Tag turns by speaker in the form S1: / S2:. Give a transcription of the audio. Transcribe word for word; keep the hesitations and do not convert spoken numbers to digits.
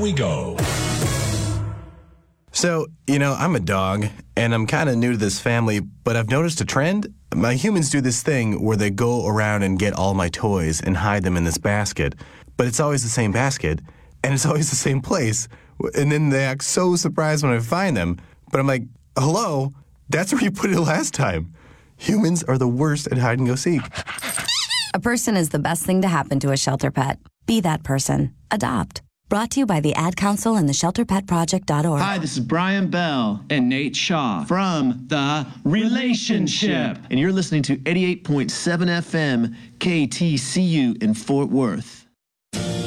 S1: we go.
S2: So, you know, I'm a dog, and I'm kind of new to this family, but I've noticed a trend. My humans do this thing where they go around and get all my toys and hide them in this basket, but it's always the same basket, and it's always the same place, and then they act so surprised when I find them, but I'm like, hello, that's where you put it last time. Humans are the worst at hide and go seek.
S3: A person is the best thing to happen to a shelter pet. Be that person. Adopt. Brought to you by the Ad Council and the shelter pet project dot org.
S4: Hi, this is Brian Bell and Nate Shaw from The Relationship.
S5: And you're listening to eighty-eight point seven F M K T C U in Fort Worth.